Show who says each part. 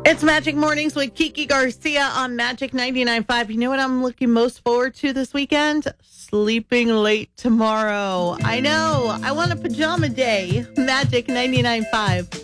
Speaker 1: It's Magic Mornings with Kiki Garcia on Magic 99.5. You know what I'm looking most forward to this weekend? Sleeping late tomorrow. I know. I want a pajama day. Magic 99.5.